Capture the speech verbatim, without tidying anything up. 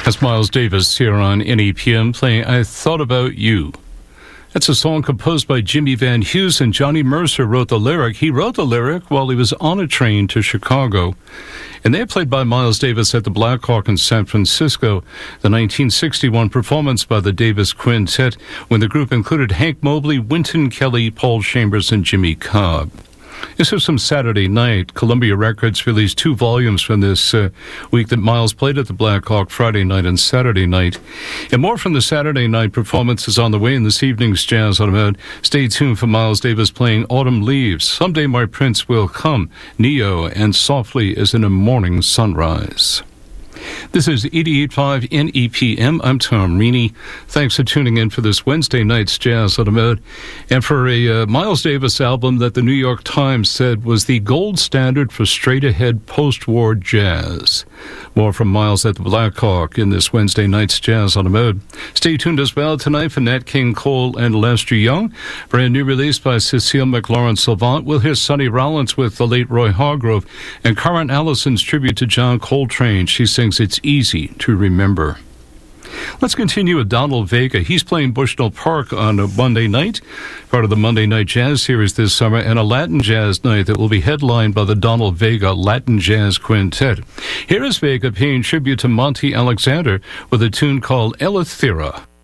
That's Miles Davis here on N E P M playing I Thought About You. That's a song composed by Jimmy Van Heusen. Johnny Mercer wrote the lyric. He wrote the lyric while he was on a train to Chicago. And they played by Miles Davis at the Black Hawk in San Francisco, the nineteen sixty-one performance by the Davis Quintet, when the group included Hank Mobley, Wynton Kelly, Paul Chambers, and Jimmy Cobb. This was from Saturday night. Columbia Records released two volumes from this uh, week that Miles played at the Black Hawk Friday night and Saturday night. And more from the Saturday night performances on the way in this evening's Jazz Automated. Stay tuned for Miles Davis playing Autumn Leaves, Someday My Prince Will Come, Neo, and Softly as in a Morning Sunrise. This is eighty-eight point five N E P M. I'm Tom Reaney. Thanks for tuning in for this Wednesday night's Jazz Automated, and for a uh, Miles Davis album that the New York Times said was the gold standard for straight-ahead post-war jazz. More from Miles at the Black Hawk in this Wednesday night's Jazz Automated. Stay tuned as well tonight for Nat King Cole and Lester Young. Brand new release by Cecile McLaurin-Salvant. We'll hear Sonny Rollins with the late Roy Hargrove and Karen Allison's tribute to John Coltrane. She sings It's Easy to Remember. Let's continue with Donald Vega. He's playing Bushnell Park on a Monday night, part of the Monday Night Jazz Series this summer, and a Latin Jazz night that will be headlined by the Donald Vega Latin Jazz Quintet. Here is Vega paying tribute to Monty Alexander with a tune called Eleuthera.